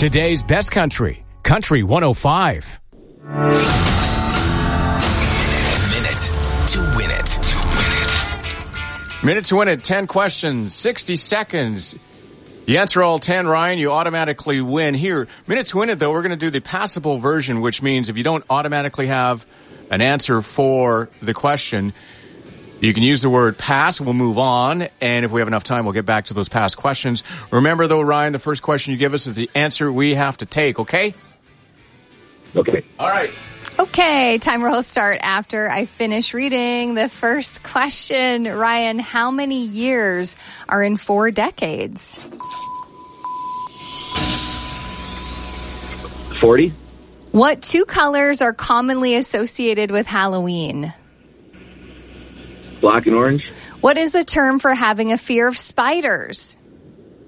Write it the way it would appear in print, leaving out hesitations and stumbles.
Today's best country, Country 105. Minute to win it. Minute to win it, 10 questions, 60 seconds. You answer all 10, Ryan, you automatically win. Here, minute to win it, though, we're going to do the passable version, which means if you don't automatically have an answer for the question, you can use the word pass. We'll move on. And if we have enough time, we'll get back to those past questions. Remember, though, Ryan, the first question you give us is the answer we have to take, okay? Okay. All right. Okay, timer will start after I finish reading the first question. Ryan, how many years are in 4 decades? 40. What 2 colors are commonly associated with Halloween? Black and orange. What is the term for having a fear of spiders?